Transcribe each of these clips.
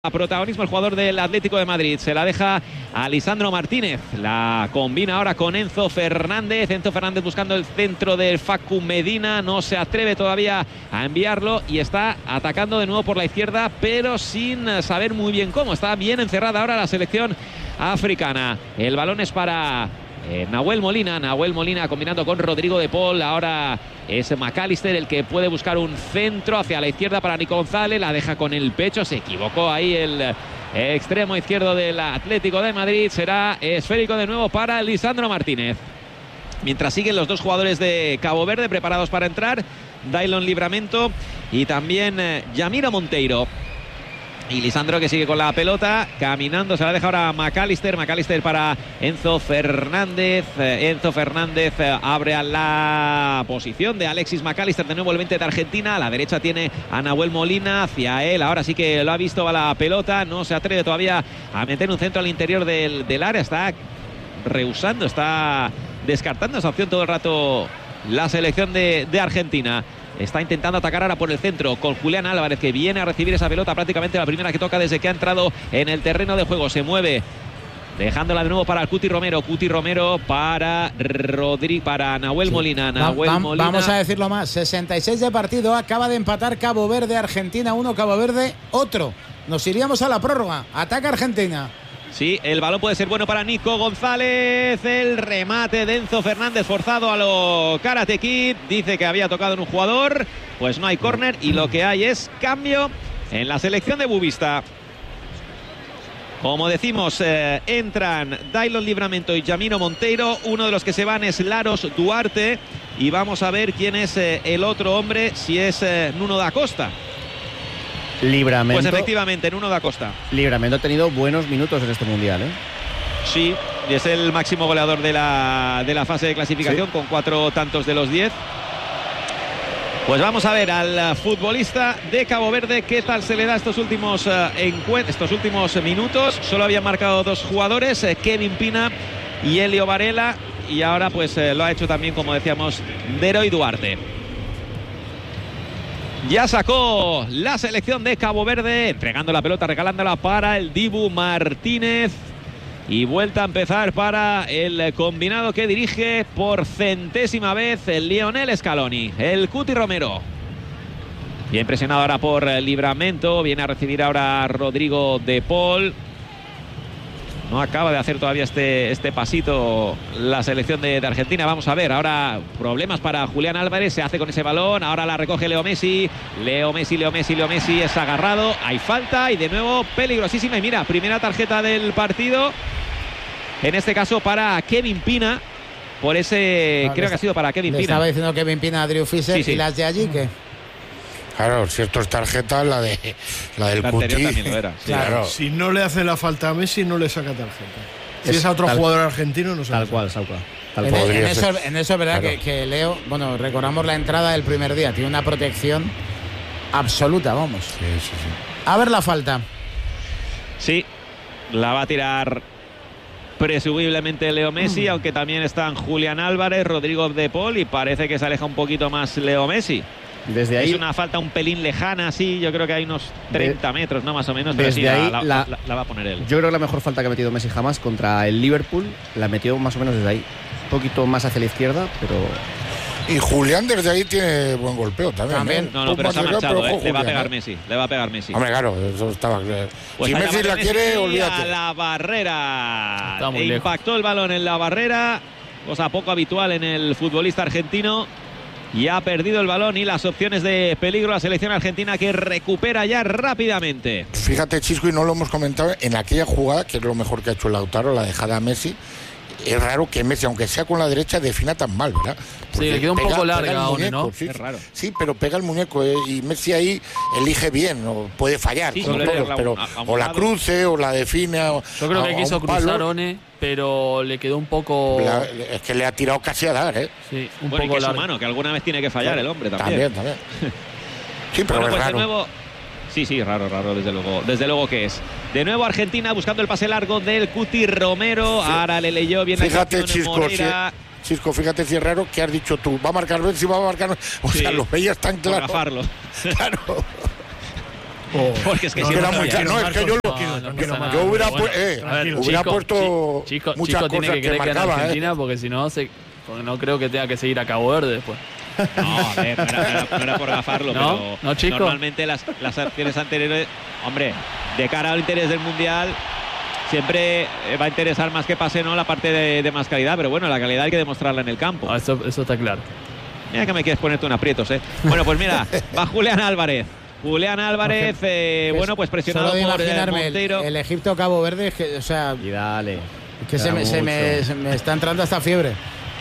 Protagonismo el jugador del Atlético de Madrid, se la deja a Lisandro Martínez, la combina ahora con Enzo Fernández buscando el centro del Facu Medina, no se atreve todavía a enviarlo y está atacando de nuevo por la izquierda, pero sin saber muy bien cómo. Está bien encerrada ahora la selección africana. El balón es para Nahuel Molina combinando con Rodrigo de Paul. Ahora es McAllister el que puede buscar un centro hacia la izquierda para Nico González, la deja con el pecho, se equivocó ahí el extremo izquierdo del Atlético de Madrid. Será esférico de nuevo para Lisandro Martínez, mientras siguen los dos jugadores de Cabo Verde preparados para entrar, Daylon Livramento y también Yamiro Monteiro. Y Lisandro, que sigue con la pelota, caminando, se la deja ahora McAllister para Enzo Fernández. Enzo Fernández abre a la posición de Alexis McAllister, de nuevo el 20 de Argentina. A la derecha tiene a Nahuel Molina, hacia él, ahora sí que lo ha visto a la pelota, no se atreve todavía a meter un centro al interior del área, está rehusando, está descartando esa opción todo el rato la selección de Argentina. Está intentando atacar ahora por el centro con Julián Álvarez, que viene a recibir esa pelota, prácticamente la primera que toca desde que ha entrado en el terreno de juego. Se mueve, dejándola de nuevo para el Cuti Romero para Nahuel Molina. Molina. Vamos a decirlo más, 66 de partido, acaba de empatar Cabo Verde, Argentina 1, Cabo Verde otro. Nos iríamos a la prórroga, ataca Argentina. Sí, el balón puede ser bueno para Nico González. El remate de Enzo Fernández forzado a lo Karate Kid. Dice que había tocado en un jugador. Pues no hay córner y lo que hay es cambio en la selección de Boavista. Como decimos, entran Daylon Livramento y Yamiro Monteiro. Uno de los que se van es Laros Duarte. Y vamos a ver quién es el otro hombre, si es Nuno da Costa. Livramento. Pues efectivamente, Nuno da Costa. Livramento ha tenido buenos minutos en este mundial, ¿eh? Sí, es el máximo goleador de la fase de clasificación, sí, con 4 tantos de los 10. Pues vamos a ver al futbolista de Cabo Verde qué tal se le da estos últimos minutos. Solo habían marcado 2 jugadores, Kevin Pina y Elio Varela, y ahora pues lo ha hecho también, como decíamos, Leroy Duarte. Ya sacó la selección de Cabo Verde, entregando la pelota, regalándola para el Dibu Martínez. Y vuelta a empezar para el combinado que dirige por 100ª vez el Lionel Scaloni, el Cuti Romero. Bien presionado ahora por Livramento, viene a recibir ahora Rodrigo de Paul. No acaba de hacer todavía este pasito la selección de Argentina. Vamos a ver, ahora problemas para Julián Álvarez. Se hace con ese balón, ahora la recoge Leo Messi. Leo Messi es agarrado. Hay falta y de nuevo peligrosísima. Y mira, primera tarjeta del partido. En este caso para Kevin Pina. Por ese, creo que ha sido para Kevin Pina. Estaba diciendo Kevin Pina a Drew Fisher, sí. ¿Y las de allí qué? Claro, cierto es tarjeta, la del Cuti. También lo era. Sí, claro. Si no le hace la falta a Messi, no le saca tarjeta. Si es a otro jugador argentino, no saca. Tal cual. En eso es verdad, claro, que Leo, bueno, recordamos la entrada del primer día, tiene una protección absoluta, vamos. Sí. A ver la falta. Sí, la va a tirar presumiblemente Leo Messi, aunque también están Julián Álvarez, Rodrigo de Paul, y parece que se aleja un poquito más Leo Messi. Desde ahí, es una falta un pelín lejana, sí, yo creo que hay unos 30 metros, ¿no? Más o menos. Desde sí, ahí la va a poner él. Yo creo que la mejor falta que ha metido Messi jamás contra el Liverpool la metió más o menos desde ahí. Un poquito más hacia la izquierda, pero... Y Julián desde ahí tiene buen golpeo también. No, pero se ha marchado, le va a pegar Messi. Hombre, claro, eso estaba claro. Pues si Messi la quiere, olvídate. A la barrera. Impactó el balón en la barrera, cosa poco habitual en el futbolista argentino. Y ha perdido el balón y las opciones de peligro la selección argentina, que recupera ya rápidamente. Fíjate, Chisco, y no lo hemos comentado, en aquella jugada, que es lo mejor que ha hecho el Lautaro, la dejada a Messi. Es raro que Messi, aunque sea con la derecha, defina tan mal, ¿verdad? Porque sí, le queda un poco larga, ¿no? Sí, es raro. Sí, pero pega el muñeco, y Messi ahí elige bien, o puede fallar, sí, como todos, pero o la cruce o la define. Yo creo que quiso cruzar One, pero le quedó un poco... Es que le ha tirado casi a dar, ¿eh? Sí, un poco largo. Es humano, que alguna vez tiene que fallar el hombre también. También. Sí, pero bueno, es pues raro. De nuevo... Sí, raro, desde luego que es. De nuevo Argentina buscando el pase largo del Cuti Romero. Sí. Ahora le leyó bien. Fíjate, Chisco, fíjate si es raro que has dicho tú. Va a marcar Messi, va a marcar. O sea, lo veías tan claro. Claro. Porque es que No, si era no, muy ya- caro. No, es que yo yo hubiera puesto muchas Chico tiene cosas que que creer que en marcaba, Argentina, porque si no, porque no creo que tenga que seguir a Cabo Verde después. No, a ver, no era por gafarlo, ¿No? pero ¿No, Chico? normalmente las acciones anteriores, hombre, de cara al interés del Mundial, siempre va a interesar más que pase, ¿no?, la parte de más calidad, pero bueno, la calidad hay que demostrarla en el campo. Ah, eso está claro. Mira que me quieres ponerte un aprietos, ¿eh? Bueno, pues mira, va Julián Álvarez. Julián Álvarez, bueno, pues presionado Solo de por imaginarme Monteiro. el Egipto-Cabo Verde, es que, o sea, Y dale. que se me está entrando hasta fiebre.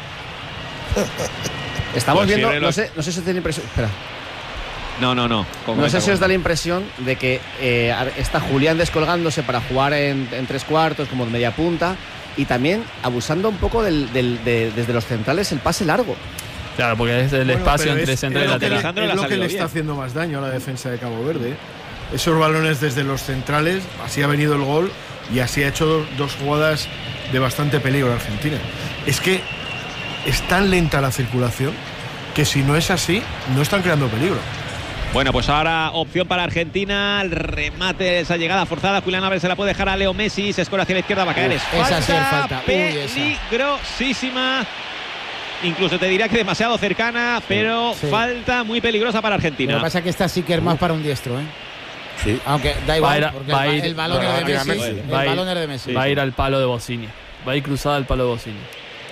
Estamos Pues viendo, fiebre no sé si os da la impresión. Espera. No. No sé si os da la impresión de que está Julián descolgándose para jugar en tres cuartos, como de media punta, y también abusando un poco desde los centrales el pase largo. Claro, porque es el espacio entre central y lateral. Alejandro le ha Es lo que salido le bien. está haciendo más daño a la defensa de Cabo Verde. Esos balones desde los centrales, así ha venido el gol y así ha hecho dos jugadas de bastante peligro a Argentina. Es que es tan lenta la circulación que si no es así, no están creando peligro. Bueno, pues ahora opción para Argentina, el remate, esa llegada forzada, Julián Álvarez se la puede dejar a Leo Messi, se escora hacia la izquierda, va a caer, es esa sí es falta. Uy, esa. peligrosísima, incluso te diría que demasiado cercana, pero sí. falta muy peligrosa para Lo que Argentina. pasa es que esta sí que es más para un diestro, ¿eh? Sí. Aunque da igual, Va a ir- porque va a ir- el balón es de Messi. El va a ir- balón es de Messi. Va a ir al palo de Bociña. Va a ir cruzada al palo de Bociña.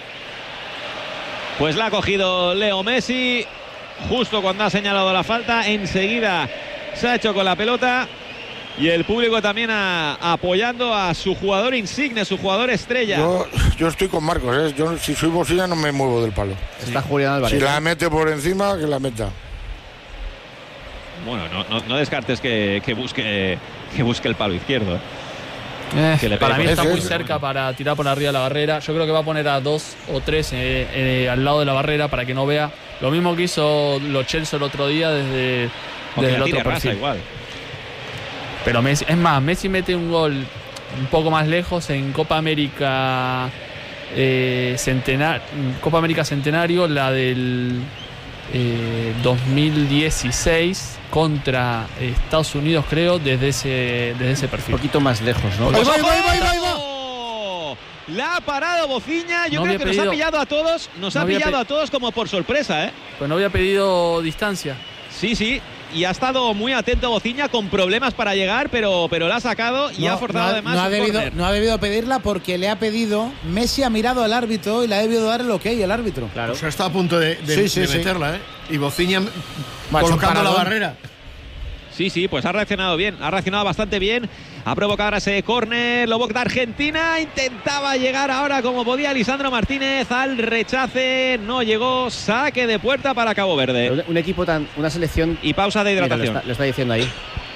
Pues la ha cogido Leo Messi, justo cuando ha señalado la falta, enseguida se ha hecho con la pelota y el público también apoyando a su jugador insigne, su jugador estrella. Yo estoy con Marcos, ¿eh? Yo, si soy Bocina, no me muevo del palo. Está Julián Álvarez. Si la mete por encima, que la meta. Bueno, no descartes que busque el palo izquierdo, ¿eh? Que le Para pegue mí por está muy ese. cerca para tirar por arriba de la barrera. Yo creo que va a poner a 2 o 3 al lado de la barrera para que no vea. Lo mismo que hizo Lo Celso el otro día desde O que el la tire otro rasa perfil. igual. Pero Messi, es más, Messi mete un gol un poco más lejos en Copa América Copa América Centenario, la del 2016 contra Estados Unidos, creo, desde ese perfil. Un poquito más lejos, ¿no? Ahí va, ahí va, ahí va, ahí va. ¡Oh! La ha parado Bociña. Yo No creo había que nos ha pedido- pillado a todos. Nos ha no había pillado a todos como por sorpresa, ¿eh? Pues no había pedido distancia. Sí. Y ha estado muy atento Bociña, con problemas para llegar, pero la ha sacado y ha forzado además no ha un debido, córner. no ha debido pedirla porque le ha pedido. Messi ha mirado al árbitro y le ha debido dar el ok el árbitro. Claro. O sea, está a punto de Sí. meterla, ¿eh? Y Bociña Macho, colocando la paradón. barrera. Sí, pues ha reaccionado bien, ha reaccionado bastante bien, ha provocado ahora ese córner, Loboc de Argentina, intentaba llegar ahora como podía Lisandro Martínez al rechace, no llegó, saque de puerta para Cabo Verde. Un equipo una selección. Y pausa de Mira, hidratación. lo está diciendo ahí.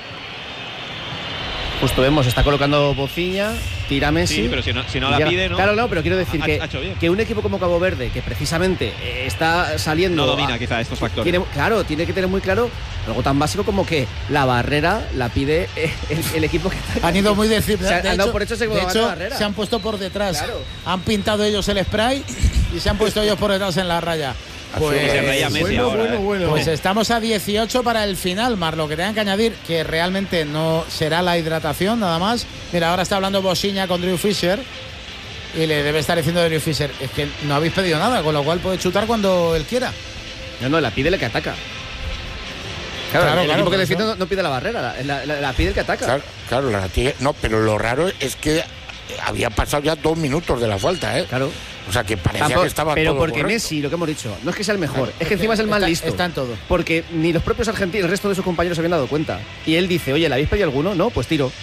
Justo vemos, está colocando Bociña, tira Messi. Sí, pero si no la y llega. pide, ¿no? Claro, no, pero quiero decir Ha hecho bien. que un equipo como Cabo Verde, que precisamente está saliendo. No domina quizá estos factores. Tiene que tener muy claro algo tan básico como que la barrera la pide el equipo que está. Han ido muy de Han dado por hecho ese de gol de hecho, barrera. se han puesto por detrás. Claro. Han pintado ellos el spray y se han puesto ellos por detrás en la raya. Y se reía Messi ahora, ¿eh? Pues estamos a 18 para el final, Mar. Lo que tengan que añadir, que realmente no será la hidratación, nada más. Mira, ahora está hablando Bociña con Drew Fisher y le debe estar diciendo a Drew Fisher, es que no habéis pedido nada, con lo cual puede chutar cuando él quiera. No, la pide el que ataca. Claro, el equipo que por defiende eso. no pide la barrera, la pide el que ataca. Claro, la tía. No, pero lo raro es que había pasado ya 2 minutos de la falta, ¿eh? Claro. O sea, que parecía Tampoco- que estaba pero todo porque correcto. Messi, lo que hemos dicho, no es que sea el mejor, es que encima es el más Está- listo. está en todo. Porque ni los propios argentinos, el resto de sus compañeros se habían dado cuenta. Y él dice, oye, ¿le habéis pedido alguno? No, pues tiro.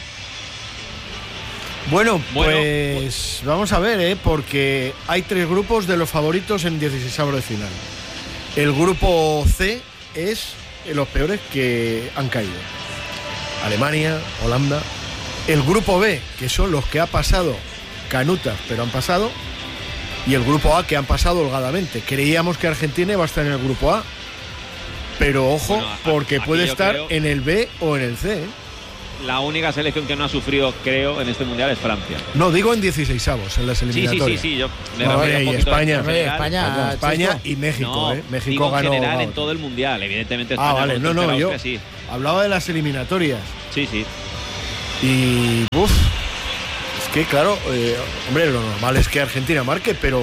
Bueno, pues vamos a ver, porque hay 3 grupos de los favoritos en 16avos de final. El grupo C es los peores que han caído. Alemania, Holanda. El grupo B, que son los que ha pasado canutas, pero han pasado. Y el grupo A, que han pasado holgadamente. Creíamos que Argentina iba a estar en el grupo A. Pero ojo, Bueno, porque aquí puede yo estar creo- en el B o en el C. La única selección que no ha sufrido, creo, en este mundial es Francia. No, digo en 16avos, en las Sí, eliminatorias. yo me No, refería un y poquito España, en general. España, España Chico. y México, No, México digo en ganó. general en todo el mundial, evidentemente España Ah, vale, contra no, Austria, yo sí. hablaba de las eliminatorias. Sí. Y es que claro, hombre, lo normal es que Argentina marque, pero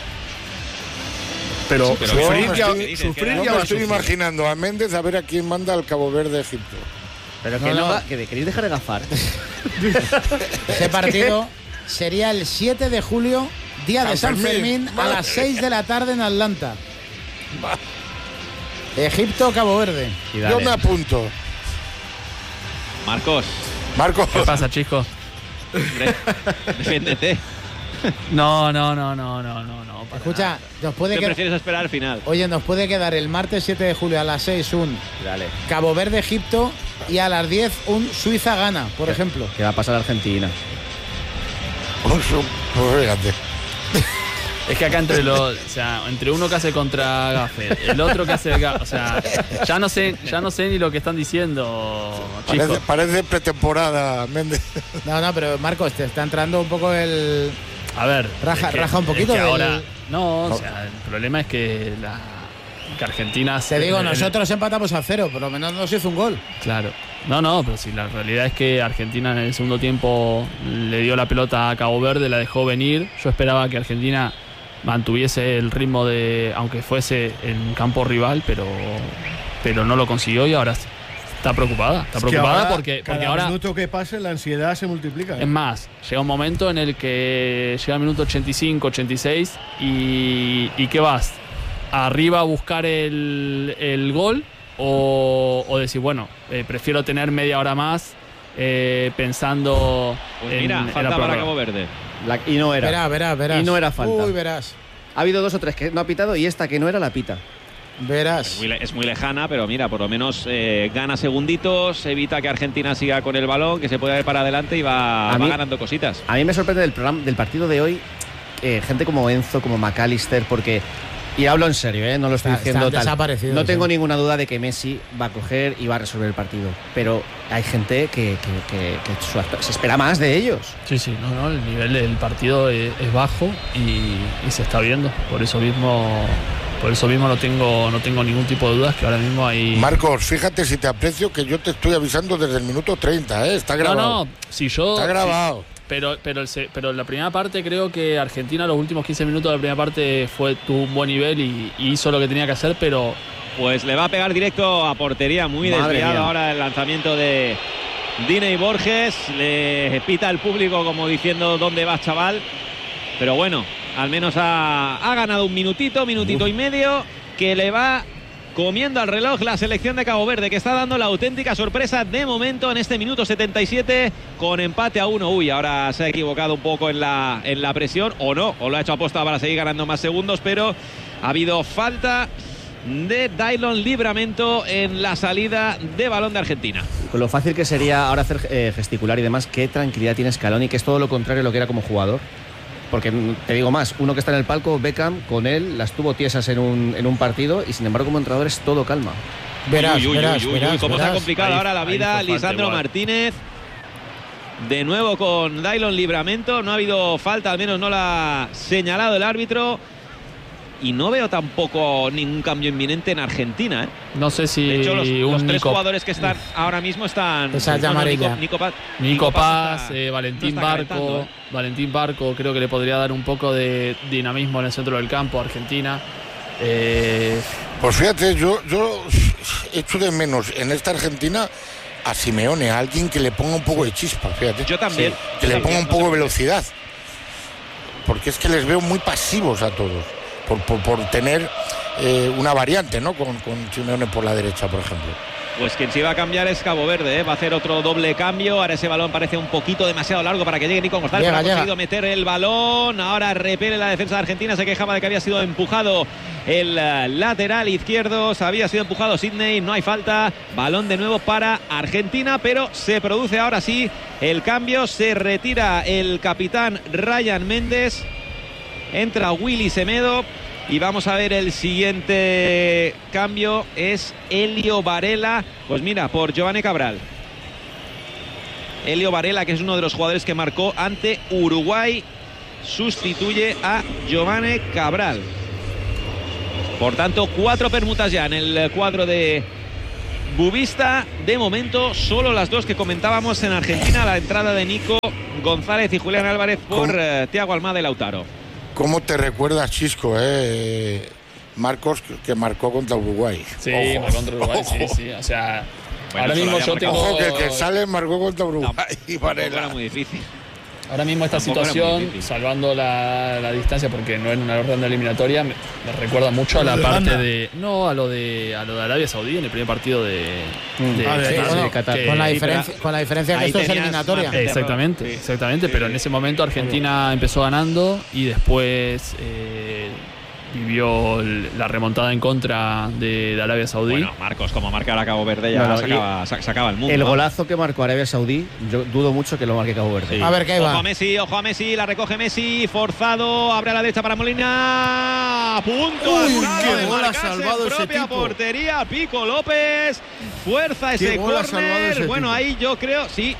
sufrir ya yo va me a estoy sufrir. imaginando a Méndez a ver a quién manda al Cabo Verde Egipto. Pero que queréis dejar de gafar. Ese partido sería el 7 de julio, día de San Fermín, a las 6 de la tarde en Atlanta. Egipto, Cabo Verde. Yo me apunto. Marcos, ¿Qué pasa, chicos? hombre, defiéndete. No. Escucha, nos puede ¿Qué quedar. prefieres esperar al final? Oye, nos puede quedar el martes 7 de julio a las 6 un Dale. Cabo Verde, Egipto, y a las 10 un Suiza-Ghana, por ejemplo. ¿Qué va a pasar a Argentina? Pues fíjate. Es que acá entre uno que hace contra Gaffer, el otro que hace, o sea, ya no sé ni lo que están diciendo, chicos. Parece pretemporada, Méndez. No, pero Marcos, te está entrando un poco el. A ver, Raja un poquito es que del- ahora. No, o sea, el problema es que Argentina. Te digo, nosotros empatamos a 0, por lo menos nos hizo un gol. Claro. No, pero si la realidad es que Argentina en el segundo tiempo le dio la pelota a Cabo Verde, la dejó venir. Yo esperaba que Argentina mantuviese el ritmo de, aunque fuese en campo rival, pero no lo consiguió y ahora está preocupada. Está Es que preocupada ahora, porque cada ahora. minuto que pase la ansiedad se multiplica. Es más, llega un momento en el que llega el minuto 85, 86 y ¿qué vas? ¿Arriba a buscar el gol o decir, bueno, prefiero tener media hora más pensando Pues mira, en la falta para prórroga? Cabo Verde. Y no era. Verás. Y no era falta. Uy, verás. Ha habido 2 o 3 que no ha pitado y esta que no era la pita. Verás. Es muy lejana, pero mira, por lo menos gana segunditos, evita que Argentina siga con el balón, que se pueda ir para adelante y va ganando cositas. A mí me sorprende del partido de hoy gente como Enzo, como McAllister, porque, y hablo en serio, no lo estoy diciendo Están tal. desaparecidos, No tengo sí. ninguna duda de que Messi va a coger y va a resolver el partido, pero hay gente que se espera más de ellos. Sí, el nivel del partido es bajo y se está viendo. Por eso mismo no tengo ningún tipo de dudas que ahora mismo hay. Marcos, fíjate si te aprecio que yo te estoy avisando desde el minuto 30, está grabado. Si yo. Está grabado. Pero la primera parte creo que Argentina los últimos 15 minutos de la primera parte tuvo un buen nivel y hizo lo que tenía que hacer, pero Pues le va a pegar directo a portería, muy Madre desviado mía. ahora el lanzamiento de Diney Borges. Le pita al público como diciendo dónde vas, chaval. Pero bueno, al menos ha ganado un minutito y medio, que le va comiendo al reloj la selección de Cabo Verde, que está dando la auténtica sorpresa de momento en este minuto 77 con empate a 1. Uy, ahora se ha equivocado un poco en la presión, o no, o lo ha hecho aposta para seguir ganando más segundos, pero ha habido falta de Daylon Livramento en la salida de balón de Argentina. Con lo fácil que sería ahora hacer gesticular y demás, qué tranquilidad tiene Scaloni, que es todo lo contrario a lo que era como jugador. Porque te digo más, uno que está en el palco, Beckham, con él las tuvo tiesas en un partido y sin embargo como entrenador es todo calma. Verás. Cómo se ha complicado Ahí- ahora la ahí vida hizo falta Lisandro igual. Martínez. De nuevo con Daylon Livramento. No ha habido falta, al menos no la ha señalado el árbitro. Y no veo tampoco ningún cambio inminente en Argentina, ¿eh? no sé si De hecho, los un tres Nico, jugadores que están ahora mismo están. Esa es amarilla. Nico Paz, está- Valentín no está Barco. calentando, ¿eh? Valentín Barco creo que le podría dar un poco de dinamismo en el centro del campo a Argentina. Pues fíjate, yo echo de menos en esta Argentina a Simeone, a alguien que le ponga un poco de chispa, fíjate. Yo también. Que Yo le ponga también, un poco no de sé. velocidad. Porque es que les veo muy pasivos a todos. Por tener una variante, ¿no? Con Simeone por la derecha, por ejemplo. Pues quien se iba a cambiar es Cabo Verde, ¿eh? Va a hacer otro doble cambio. Ahora ese balón parece un poquito demasiado largo para que llegue Nico González. Llega, Ha conseguido llega. meter el balón. Ahora repele la defensa de Argentina. Se quejaba de que había sido empujado el lateral izquierdo. Se había sido empujado Sidney. No hay falta. Balón de nuevo para Argentina, pero se produce ahora sí el cambio. Se retira el capitán Ryan Méndez. Entra Willy Semedo. Y vamos a ver el siguiente cambio. Es Elio Varela. Pues mira, por Giovanni Cabral. Elio Varela, que es uno de los jugadores que marcó ante Uruguay, sustituye a Giovanni Cabral. Por tanto, 4 permutas ya en el cuadro de Bubista, de momento, solo las dos que comentábamos en Argentina, la entrada de Nico González y Julián Álvarez por Thiago Almada y Lautaro. ¿Cómo te recuerdas, Chisco, Marcos, que marcó contra Uruguay? Sí, Ojo. marcó contra Uruguay, Ojo. sí. O sea, Bueno, ahora eso mismo lo yo había tengo... Ojo, que el que sale marcó contra Uruguay. Y Tampoco era Varela. muy difícil. Ahora mismo esta Tampoco era muy situación, difícil. salvando la distancia, porque no era una ronda eliminatoria, me recuerda mucho a la ¿De parte Holanda? de... No, a lo de Arabia Saudí en el primer partido de de bueno, Qatar. con la Sí, diferencia, pero con la diferencia que ahí esto es tenías eliminatoria. margen. Exactamente, Sí. exactamente. Sí, Pero sí. en ese momento Argentina empezó ganando y después vivió la remontada en contra de Arabia Saudí. Bueno, Marcos, como marcar a Cabo Verde ya No, no, sacaba el mundo. El ¿no? golazo que marcó Arabia Saudí, yo dudo mucho que lo marque Cabo Verde. Sí. A ver, ¿qué Ojo va? ojo a Messi, la recoge Messi, forzado, abre a la derecha para Molina, a punto Uy, al qué de gol ha marcarse salvado en ese propia tipo. portería, Pico López, fuerza Qué ese gol ha salvado córner, ese bueno, tipo. ahí yo creo, sí,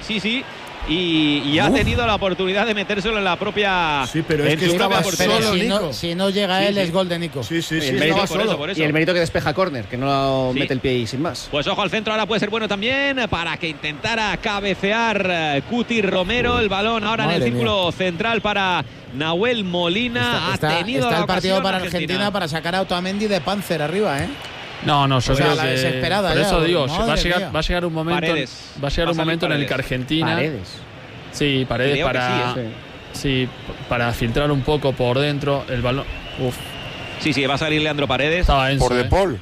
y ha tenido la oportunidad de metérselo en la propia, Sí, pero es en que su estaba propia Pero portería. solo si Nico. no, si no llega él, es gol de Nico. Sí, el estaba mérito, solo. por eso. Y el mérito que despeja córner, que no Sí. mete el pie ahí sin más. Pues ojo al centro, ahora puede ser bueno también para que intentara cabecear Cuti Romero. El balón ahora en el Madre círculo central para Nahuel Molina. Está ha tenido la el partido ocasión para Argentina para sacar a Otamendi de Panzer arriba, ¿eh? No, yo O sea, creo la que desesperada por ya, eso digo, madre mía. va a llegar un momento, Paredes. va a llegar Va a un salir momento en el que Paredes. Argentina, Paredes. sí, Paredes Creo que para, sí, sí, para filtrar un poco por dentro el balón. Uf, Sí, va a salir Leandro Paredes. estaba Enzo. Por De Paul.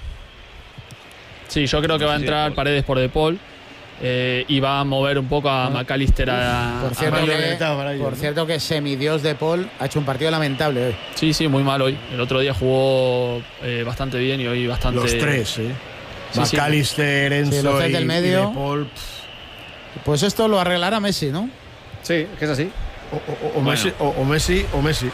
Sí, yo creo que va a Sí, entrar De Paul. Paredes por De Paul y va a mover un poco a McAllister Por cierto, Mario que, Militao para ello, por ¿no? cierto que semidios de Paul ha hecho un partido lamentable hoy. Sí, muy mal hoy. El otro día jugó bastante bien y hoy bastante. Los tres, Sí, sí. McAllister, Enzo Sí, los tres y, del medio. y De Paul. Pues esto lo arreglará Messi, ¿no? Sí, es que es así. O Messi, o Messi.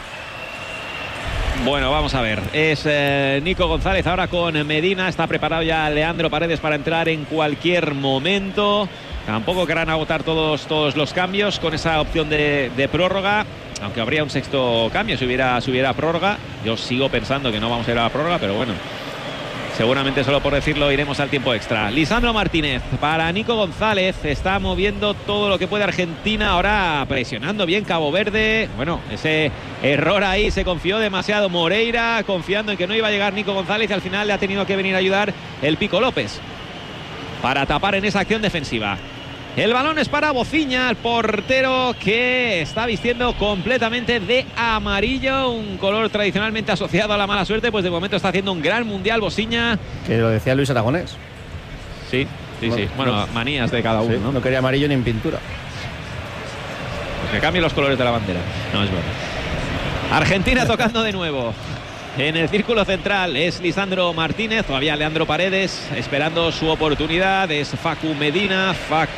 Bueno, vamos a ver. Es Nico González ahora con Medina. Está preparado ya Leandro Paredes para entrar en cualquier momento. Tampoco querrán agotar todos los cambios con esa opción de prórroga. Aunque habría un sexto cambio si hubiera prórroga. Yo sigo pensando que no vamos a ir a la prórroga, pero bueno. Seguramente solo por decirlo iremos al tiempo extra. Lisandro Martínez para Nico González. Está moviendo todo lo que puede Argentina. Ahora presionando bien Cabo Verde. Bueno, ese error ahí se confió demasiado Moreira, confiando en que no iba a llegar Nico González y al final le ha tenido que venir a ayudar el Pico López para tapar en esa acción defensiva. El balón es para Bociña, el portero que está vistiendo completamente de amarillo, un color tradicionalmente asociado a la mala suerte, pues de momento está haciendo un gran mundial Bociña. Que lo decía Luis Aragonés. Sí. Bueno, manías de cada uno, Sí, ¿no? no quería amarillo ni en pintura. Pues que cambien los colores de la bandera. No, es bueno. Argentina tocando de nuevo. En el círculo central es Lisandro Martínez, todavía Leandro Paredes esperando su oportunidad, es Facu Medina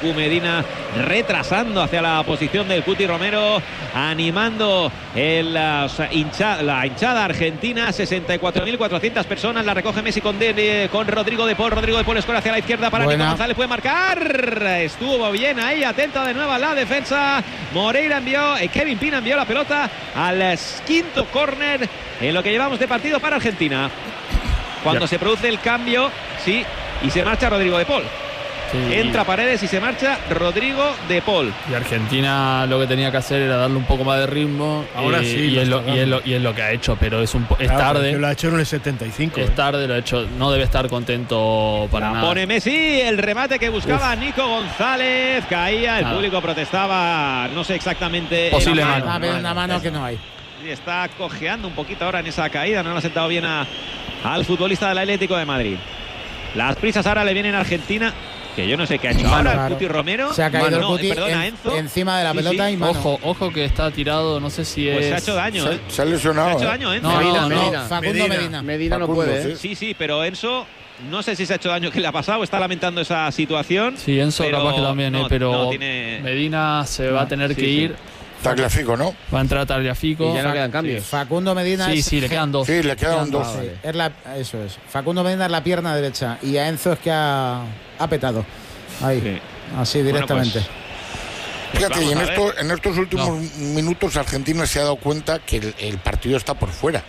retrasando hacia la posición del Cuti Romero, animando la hinchada argentina, 64.400 personas, la recoge Messi con Rodrigo de Paul escuela hacia la izquierda para Buena. Nico González, puede marcar, estuvo bien ahí, atento de nuevo a la defensa, Moreira Kevin Pina envió la pelota al quinto córner en lo que llevamos de partido para Argentina. Cuando se produce el cambio, sí, y se marcha Rodrigo de Paul. Sí, Entra Paredes y se marcha Rodrigo de Paul. y Argentina lo que tenía que hacer era darle un poco más de ritmo. Ahora sí, y lo es está lo, dando. y es lo que ha hecho, pero es Claro, tarde. que lo ha hecho en el 75. Es tarde, lo ha hecho. No debe estar contento para La nada. pone Messi, el remate que buscaba Nico González, caía, el Nada. público protestaba, no sé exactamente. Posible la mano. Va a haber una mano que no hay. Y está cojeando un poquito ahora en esa caída, no le ha sentado bien al futbolista del Atlético de Madrid. Las prisas ahora le vienen a Argentina, que yo no sé qué ha hecho ahora, Claro. el Cuti Romero. Se ha caído Mano, el no, Cuti perdona, Enzo. encima de la Sí, pelota sí. y mano. Ojo que está tirado, no sé si Pues es. se ha hecho daño, ¿eh? Se ha Se lesionado. ha hecho ¿eh? daño, Enzo. No, Medina, no, Medina. Facundo Medina. Medina no Facundo, puede, ¿eh? sí. Sí, pero Enzo, no sé si se ha hecho daño que le ha pasado, está lamentando esa situación. Sí, Enzo pero capaz que también, no, pero no, tiene- Medina se va a tener sí, que sí. ir. Tagliafico, ¿no? Va a entrar Tagliafico. Y ya no quedan cambios. Facundo Medina Sí, es sí, le quedan dos. Sí, le quedan dos. Sí, eso es. Facundo Medina es la pierna derecha y a Enzo es que ha petado. Ahí, Sí. así directamente. Pues Fíjate, y vamos a ver. en estos últimos minutos Argentina se ha dado cuenta que el partido está por fuera.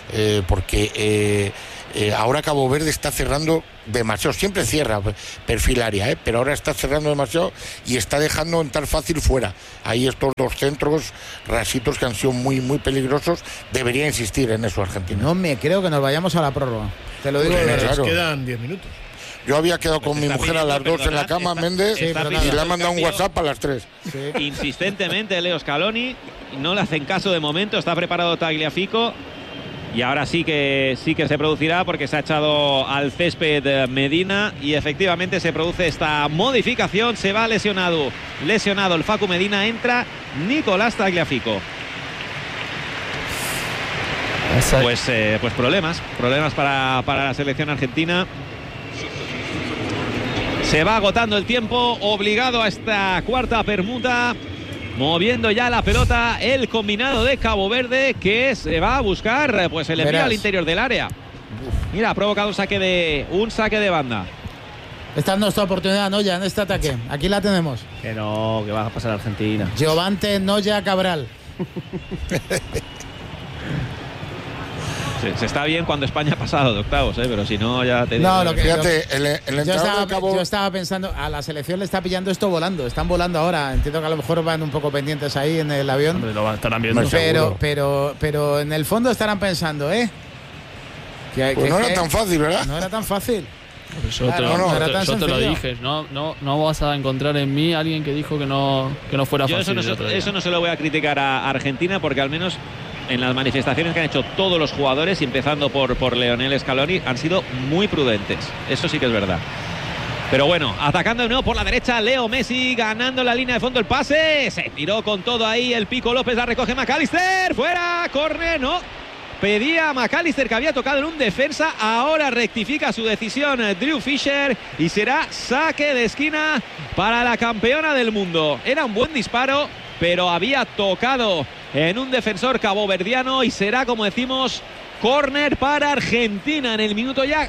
porque ahora Cabo Verde está cerrando demasiado, siempre cierra perfil área, pero ahora está cerrando demasiado y está dejando entrar fácil fuera. Ahí estos dos centros rasitos que han sido muy muy peligrosos, debería insistir en eso Argentina. No me creo que nos vayamos a la prórroga, te lo digo de verdad. Claro. Quedan 10 minutos. Yo había quedado con mi mujer a las 2 en la cama, Méndez, y le ha mandado un WhatsApp a las 3. Sí. Insistentemente Leo Scaloni, no le hacen caso de momento, está preparado Tagliafico. Y ahora sí que se producirá porque se ha echado al césped Medina y efectivamente se produce esta modificación. Se va lesionado el Facu Medina, entra Nicolás Tagliafico. Pues problemas para la selección argentina. Se va agotando el tiempo, obligado a esta cuarta permuta. Moviendo ya la pelota el combinado de Cabo Verde, que se va a buscar pues el envío al interior del área. Mira, ha provocado un saque de banda. Esta es nuestra oportunidad, Noya, en este ataque. Aquí la tenemos. Que no, que va a pasar a Argentina. Giovante Noya Cabral. Se está bien cuando España ha pasado de octavos, pero si no ya te digo. No, lo que, fíjate, yo estaba pensando, a la selección le está pillando esto volando. Están volando ahora. Entiendo que a lo mejor van un poco pendientes ahí en el avión. Hombre, lo estarán viendo. Pero en el fondo estarán pensando, pues no era tan fácil, ¿verdad? No era tan fácil. Yo te lo dije, no vas a encontrar en mí alguien que dijo que no fuera fácil. Eso no se lo voy a criticar a Argentina, porque al menos en las manifestaciones que han hecho todos los jugadores, empezando por Lionel Scaloni, han sido muy prudentes. Eso sí que es verdad. Pero bueno, atacando de nuevo por la derecha, Leo Messi ganando la línea de fondo el pase. Se tiró con todo ahí el Pico López, la recoge McAllister. Fuera, córner, no. Pedía a McAllister que había tocado en un defensa. Ahora rectifica su decisión Drew Fisher y será saque de esquina para la campeona del mundo. Era un buen disparo, pero había tocado en un defensor caboverdiano y será, como decimos, córner para Argentina en el minuto ya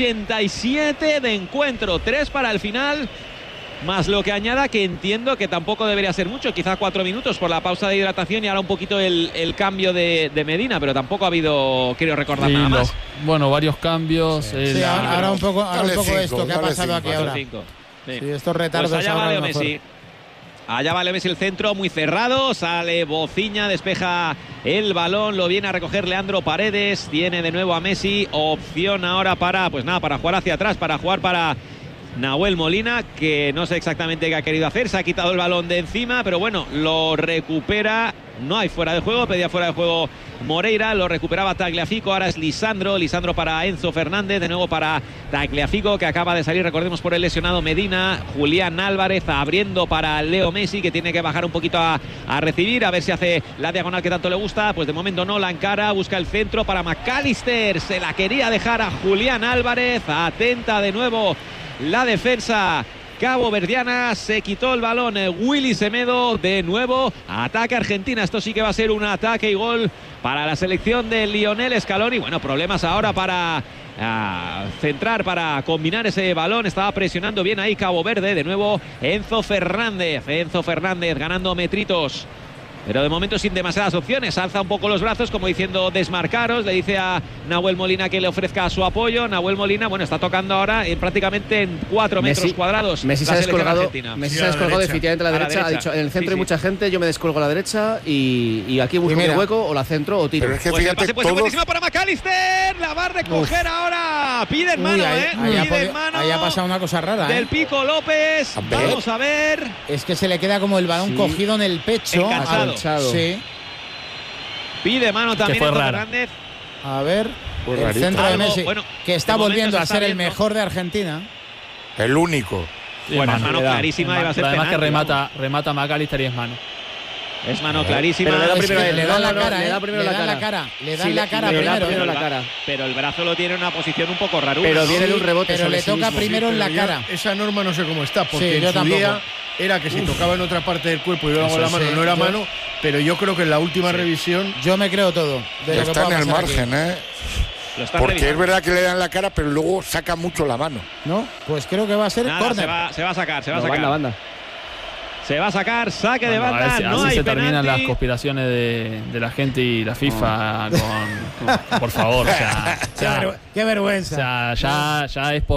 87 de encuentro. 3 para el final, más lo que añada, que entiendo que tampoco debería ser mucho, quizá 4 minutos por la pausa de hidratación y ahora un poquito el cambio de Medina, pero tampoco ha habido, quiero recordar, nada más. Varios cambios. Ahora un poco esto que ha pasado aquí ahora. Sí, estos retardos. Pues allá va Leo Messi. Allá va Leo Messi, el centro muy cerrado, sale Bociña, despeja el balón, lo viene a recoger Leandro Paredes, tiene de nuevo a Messi, opción ahora para jugar hacia atrás, para jugar para Nahuel Molina, que no sé exactamente qué ha querido hacer, se ha quitado el balón de encima, pero bueno, lo recupera, no hay fuera de juego, pedía fuera de juego Moreira, lo recuperaba Tagliafico, ahora es Lisandro para Enzo Fernández, de nuevo para Tagliafico, que acaba de salir, recordemos, por el lesionado Medina. Julián Álvarez abriendo para Leo Messi, que tiene que bajar un poquito a recibir, a ver si hace la diagonal que tanto le gusta. Pues de momento no, la encara, busca el centro para McAllister, se la quería dejar a Julián Álvarez, atenta de nuevo la defensa caboverdiana, se quitó el balón Willy Semedo, de nuevo ataque Argentina. Esto sí que va a ser un ataque y gol para la selección de Lionel Scaloni. Bueno, problemas ahora para centrar, para combinar ese balón. Estaba presionando bien ahí Cabo Verde. De nuevo Enzo Fernández ganando metritos, pero de momento sin demasiadas opciones. Alza un poco los brazos como diciendo desmarcaros, le dice a Nahuel Molina que le ofrezca su apoyo. Nahuel Molina, bueno, está tocando ahora prácticamente en 4 metros cuadrados. Messi se ha descolgado definitivamente a la derecha. Ha dicho, en el centro hay mucha gente, yo me descuelgo a la derecha y aquí busco un hueco, o la centro o tiro. Pero es que pues fíjate, el pase buenísimo para McAllister, la va a recoger ahora. Pide en mano, ahí ha pasado una cosa rara. Del Pico López, vamos a ver. Es que se le queda como el balón cogido en el pecho. Enganchado. Sí. Pide mano también Fernández. A ver, el centro de Messi, que está volviendo a ser el mejor de Argentina. El único. Bueno, mano clarísima, iba a ser además penalti, que remata McAllister y es mano. Es mano clarísima. Pero le dan la cara, le da primero la cara. Le dan la cara primero. Pero el brazo lo tiene en una posición un poco rara. Pero viene un rebote. Pero le toca primero en la cara. Esa norma no sé cómo está, porque en su día era que si tocaba en otra parte del cuerpo y luego con la mano no era mano, pero yo creo que en la última revisión yo me creo todo. Está en el margen, porque es verdad que le dan la cara, pero luego saca mucho la mano. No, pues creo que va a ser córner. Se va a sacar. Banda. Se va a sacar saque de Bueno, banda. a ver si No así hay se terminan penalti. las conspiraciones de la gente y la FIFA por favor, o sea, Qué vergüenza. ya es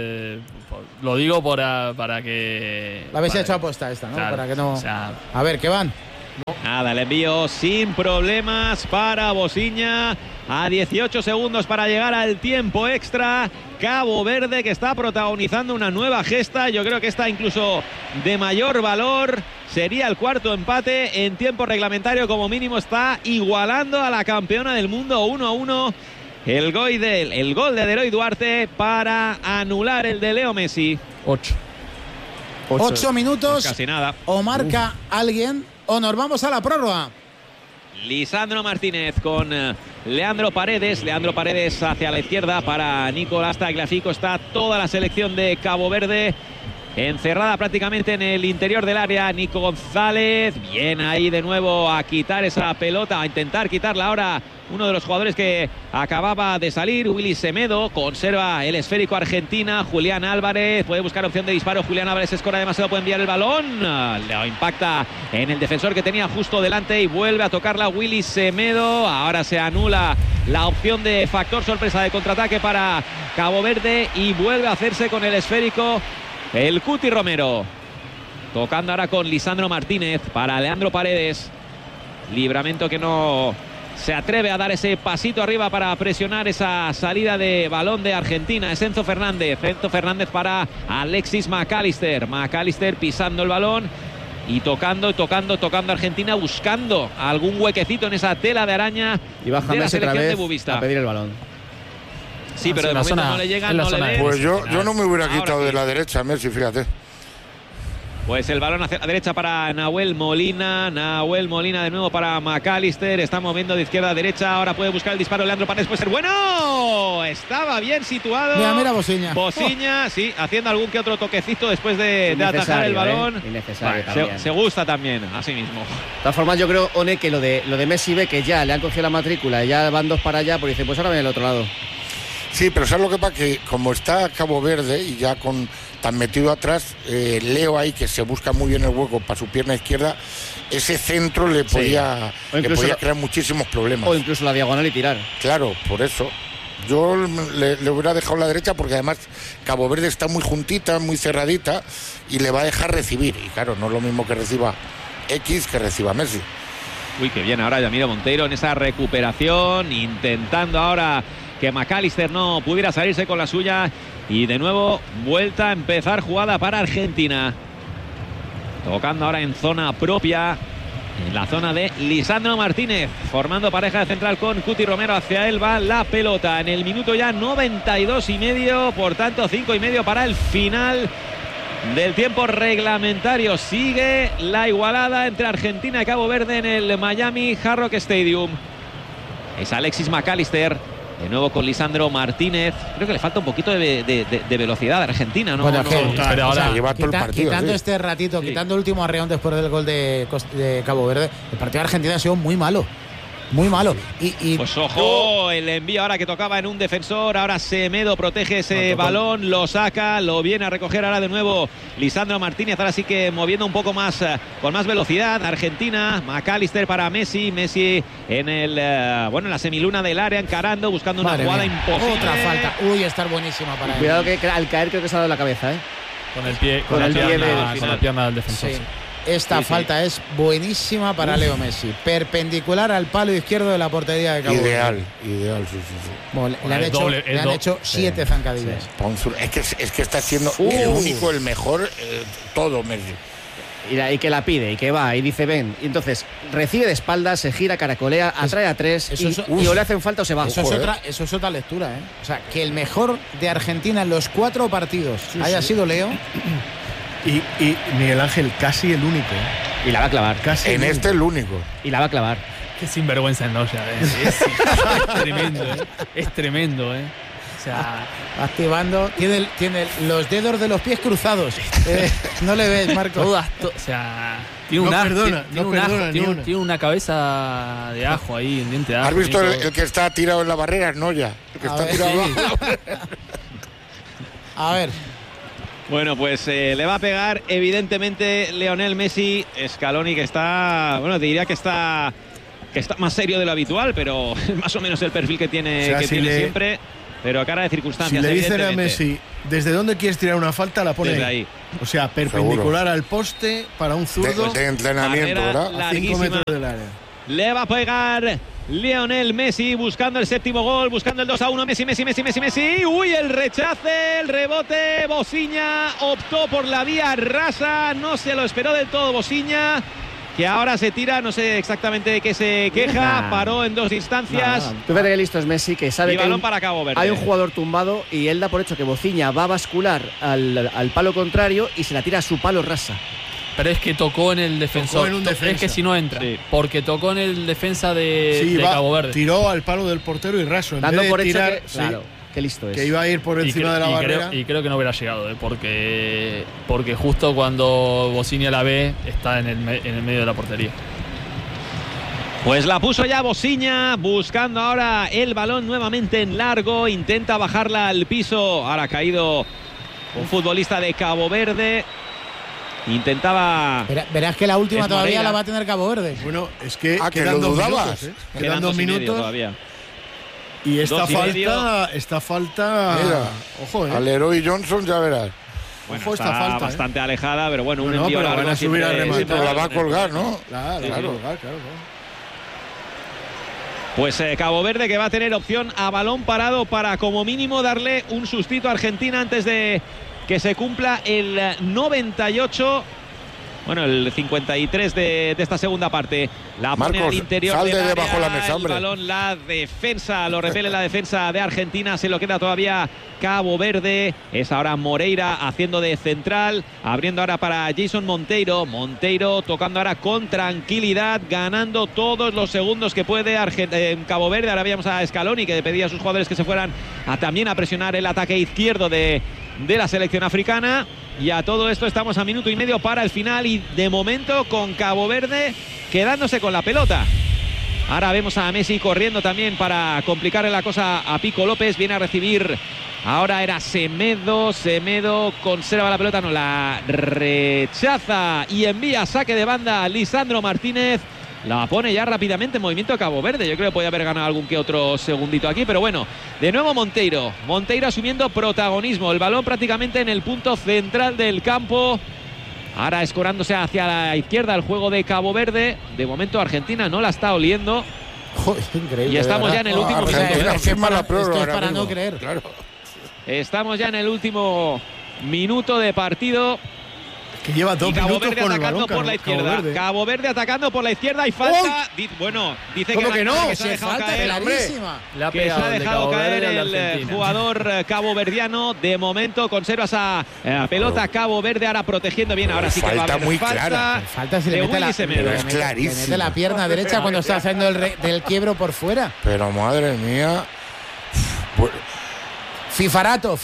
lo digo para que La habéis hecho aposta esta, ¿no? claro, Para que no. o sea, A ver, ¿qué van? Nada, el envío sin problemas para Bosiña. A 18 segundos para llegar al tiempo extra. Cabo Verde, que está protagonizando una nueva gesta. Yo creo que está incluso de mayor valor. Sería el cuarto empate en tiempo reglamentario. Como mínimo está igualando a la campeona del mundo 1-1. El gol de Leroy Duarte para anular el de Leo Messi. 8. 8 minutos. Casi nada. O marca alguien o nos vamos a la prórroga. Lisandro Martínez con Leandro Paredes. Leandro Paredes hacia la izquierda para Nicolás Tagliafico. Está toda la selección de Cabo Verde encerrada prácticamente en el interior del área. Nico González, bien ahí de nuevo a quitar esa pelota, a intentar quitarla ahora uno de los jugadores que acababa de salir, Willy Semedo. Conserva el esférico Argentina. Julián Álvarez puede buscar opción de disparo. Julián Álvarez escora demasiado, puede enviar el balón. Lo impacta en el defensor que tenía justo delante y vuelve a tocarla Willy Semedo. Ahora se anula la opción de factor sorpresa de contraataque para Cabo Verde y vuelve a hacerse con el esférico el Cuti Romero. Tocando ahora con Lisandro Martínez para Leandro Paredes. Libramento que no se atreve a dar ese pasito arriba para presionar esa salida de balón de Argentina. Es Enzo Fernández. Enzo Fernández para Alexis McAllister. McAllister pisando el balón y tocando Argentina, buscando algún huequecito en esa tela de araña Y baja de la Messi otra selección de vez Bubista. a pedir el balón. Sí, pero de la momento zona- no le llegan, en la no le zona de- ven. Pues yo no me hubiera Ahora quitado sí. de la derecha, Messi, fíjate. Pues el balón hacia la derecha para Nahuel Molina. Nahuel Molina de nuevo para McAllister. Está moviendo de izquierda a derecha. Ahora puede buscar el disparo. Leandro Paredes puede ser bueno. Estaba bien situado. Mira, Bosiña. Bosiña, sí, haciendo algún que otro toquecito después de atajar Innecesario, el balón. Innecesario Vale, también. se gusta también, así mismo. De todas formas, yo creo, One, que lo de Messi ve que ya le han cogido la matrícula y ya van dos para allá, pues dice, pues ahora ven el otro lado. Sí, pero ¿sabes lo que pasa? Que como está Cabo Verde y ya con tan metido atrás, Leo ahí, que se busca muy bien el hueco para su pierna izquierda, ese centro le podía, O le incluso podía la- crear muchísimos problemas. O incluso la diagonal y tirar. Claro, por eso. Yo le hubiera dejado la derecha porque además Cabo Verde está muy juntita, muy cerradita y le va a dejar recibir. Y claro, no es lo mismo que reciba X que reciba Messi. Uy, qué bien ahora Yamiro Monteiro en esa recuperación, intentando ahora que McAllister no pudiera salirse con la suya. Y de nuevo, vuelta a empezar jugada para Argentina. Tocando ahora en zona propia, en la zona de Lisandro Martínez, formando pareja de central con Cuti Romero. Hacia él va la pelota en el minuto ya 92,5, por tanto 5,5 para el final del tiempo reglamentario. Sigue la igualada entre Argentina y Cabo Verde en el Miami Hard Rock Stadium. Es Alexis McAllister, de nuevo con Lisandro Martínez. Creo que le falta un poquito de velocidad a Argentina, ¿no? Bueno, No, que- pero ahora- Se lleva todo el partido. quitando sí. este ratito, Sí. quitando el último arreón después del gol de Cabo Verde, el partido de Argentina ha sido muy malo. Muy malo. Y Pues ojo, el envío ahora que tocaba en un defensor. Ahora Semedo protege ese balón, lo saca, lo viene a recoger ahora de nuevo Lisandro Martínez. Ahora sí que moviendo un poco más, con más velocidad. Argentina, McAllister para Messi. Messi en en la semiluna del área, encarando, buscando una madre jugada mía, imposible. otra falta. Uy, estar buenísima para él. Cuidado que al caer creo que se ha dado la cabeza, ¿eh? Con el pie, Con la el pie pierna, del con la pierna del defensor. Sí. sí. Esta Sí, sí. falta es buenísima para Leo Messi. Perpendicular al palo izquierdo de la portería de Cabo Verde. Ideal, sí. Bueno, le han El hecho, doble, le han hecho 7 zancadillas. Es que está siendo el único, el mejor, todo Messi. Y que la pide, y que va, y dice ven. Y entonces recibe de espaldas, se gira, caracolea, atrae a tres, eso es- y o le hacen falta o se va. Eso es otra lectura, ¿eh? O sea, que el mejor de Argentina en los 4 partidos haya sido Leo. Y Miguel Ángel, casi el único. ¿eh? Y la va a clavar. Casi En el este el único. Y la va a clavar. Qué sinvergüenza en Noya, es tremendo, es tremendo, O sea, Activando. Tiene los dedos de los pies cruzados. No le ves, Marco. o sea, tiene No un ajo, perdona, tiene no un ajo, perdona ni tiene, una. tiene una cabeza de ajo ahí, un diente de ajo. ¿Has visto tiene el todo. que está tirado en la barrera? No, ya. El que A está ver, tirado sí. abajo. A ver. Bueno, pues le va a pegar evidentemente Lionel Messi. Scaloni, que está, bueno, te diría que está más serio de lo habitual, pero es más o menos el perfil que tiene, O sea, tiene siempre, pero a cara de circunstancias. Si le dicen a evidentemente. Messi, ¿desde dónde quieres tirar una falta? La pone Desde ahí. O sea, perpendicular al poste para un zurdo De entrenamiento, Barrera ¿verdad? a 5 larguísima. metros del área. Le va a pegar Lionel Messi buscando el séptimo gol, buscando el 2-1. Messi. Uy, el rechace, el rebote. Bosiña optó por la vía rasa. No se lo esperó del todo Bosiña, que ahora se tira, no sé exactamente de qué se queja. Paró en dos instancias. Tú fíjate que listo es Messi, que sabe Y que hay balón un, para Cabo Verde. hay un jugador tumbado y él da por hecho que Bociña va a bascular al palo contrario y se la tira a su palo rasa. Pero es que tocó en el defensor. Tocó en un defensa. Es que si no entra. Sí. Porque tocó en el defensa de Cabo Verde. Tiró al palo del portero y raso. En Dando vez de por hecho tirar, que, claro, qué listo es. que iba a ir por encima de la barrera. Creo que no hubiera llegado, porque justo cuando Bosiña la ve, está en el medio de la portería. Pues la puso ya Bosiña, buscando ahora el balón nuevamente en largo. Intenta bajarla al piso. Ahora ha caído un futbolista de Cabo Verde. Intentaba. Verás que la última Es todavía Moreira. la va a tener Cabo Verde. Bueno, es que Ah, que quedan lo 2 dudabas. minutos. Quedan Quedan 2 2 y medio minutos. todavía. Y esta 2 y medio. falta. Mira, Ojo, al Leroy Johnson ya verás. Bueno, Ojo esta está falta, bastante alejada, pero bueno, un No, envío pero largo van a subir a siempre- rematar. Sí, pero la va a colgar, ¿no? Claro, Sí, claro, sí. claro. Pues Cabo Verde, que va a tener opción a balón parado para como mínimo darle un sustito a Argentina antes de que se cumpla el 98. Bueno, el 53 de esta segunda parte. La pone Marcos, al interior sal del de área, debajo de la mesa, el hombre. balón, la defensa, lo repele la defensa de Argentina. Se lo queda todavía Cabo Verde. Es ahora Moreira haciendo de central, abriendo ahora para Jason Monteiro. Monteiro tocando ahora con tranquilidad, ganando todos los segundos que puede en Cabo Verde. Ahora veíamos a Scaloni, que pedía a sus jugadores que se fueran también a presionar el ataque izquierdo de la selección africana. Y a todo esto estamos a minuto y medio para el final, y de momento con Cabo Verde quedándose con la pelota. Ahora vemos a Messi corriendo también para complicarle la cosa a Pico López. Viene a recibir, ahora era Semedo conserva la pelota, no la rechaza y envía saque de banda a Lisandro Martínez. La pone ya rápidamente en movimiento Cabo Verde. Yo creo que podía haber ganado algún que otro segundito aquí, pero bueno, de nuevo Monteiro asumiendo protagonismo, el balón prácticamente en el punto central del campo. Ahora escorándose hacia la izquierda el juego de Cabo Verde. De momento Argentina no la está oliendo. Joder, increíble. Y estamos de ya en el verdad. último O sea, minuto. es que Firma la esto prórroga es ahora para mismo. no creer. Claro. Estamos ya en el último minuto de partido. Que lleva 2 Y Cabo minutos Verde con el atacando balón. por la Cabo izquierda. Verde. Cabo Verde atacando por la izquierda y falta. Bueno, dice ¿Cómo que, que no? se ha Se dejado falta caer. clarísima. Le ha Que se pegado ha el de dejado Cabo caer Verde al de el Argentina. jugador caboverdiano. De momento conserva esa pelota Cabo Verde, ahora protegiendo bien. Ahora sí que va a Falta haber muy falta. clara. Falta si le de mete la, Willy Semedo. le Es mete- clarísimo. le mete la pierna derecha cuando está haciendo del quiebro por fuera. Pero madre mía. Vu- Fifarato.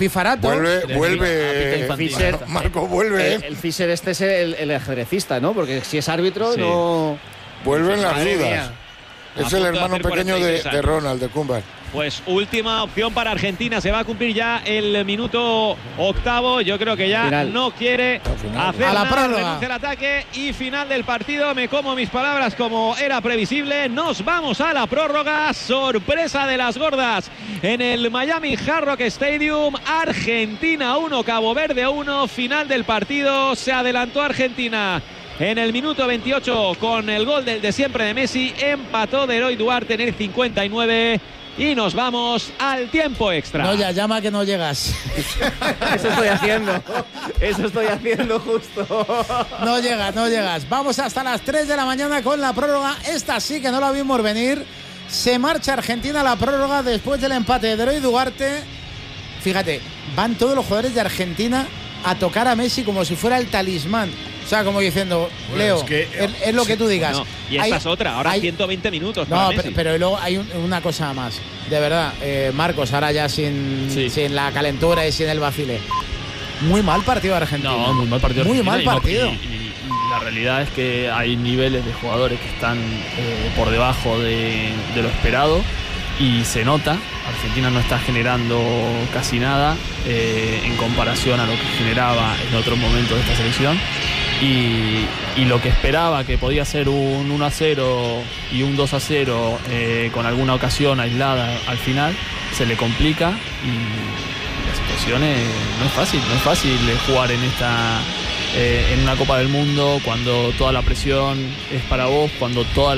Vuelve. Apita infantil. Fischer. Marco, vuelve. El Fischer este es el ajedrecista, ¿no? Porque si es árbitro, Sí. no. Vuelven las Madre dudas. mía. Es A el punto de hermano hacer pequeño 43 de años. Ronald, de Kumbar. Pues última opción para Argentina. Se va a cumplir ya el minuto octavo. Yo creo que ya Final. no quiere final. hacer A la nada. prórroga. Renuncia al ataque y final del partido. Me como mis palabras como era previsible. Nos vamos a la prórroga. Sorpresa de las gordas en el Miami Hard Rock Stadium. Argentina 1, Cabo Verde 1. Final del partido. Se adelantó Argentina en el minuto 28 con el gol del de siempre de Messi. Empató de Eloy Duarte en el 59 y nos vamos al tiempo extra. No, ya llama que no llegas. Eso estoy haciendo. Eso estoy haciendo justo. No llegas. Vamos hasta las 3 de la mañana con la prórroga. Esta sí que no la vimos venir. Se marcha Argentina a la prórroga después del empate de Eloy Duarte. Fíjate, van todos los jugadores de Argentina a tocar a Messi como si fuera el talismán. O sea, como diciendo, Bueno, Leo, es que- es lo que tú digas. No, y esta Hay- es otra, ahora hay- 120 minutos para No, Messi. pero luego hay una cosa más. De verdad, Marcos, ahora ya sin la calentura y sin el vacile. Muy mal partido de Argentina. No, muy mal partido. Muy Argentina, mal y no- partido. y la realidad es que hay niveles de jugadores que están por debajo de lo esperado. y se nota. Argentina no está generando casi nada en comparación a lo que generaba en otros momentos de esta selección. Y lo que esperaba, que podía ser un 1-0 y un 2-0 con alguna ocasión aislada al final, se le complica y la situación no es fácil jugar en una Copa del Mundo cuando toda la presión es para vos, cuando toda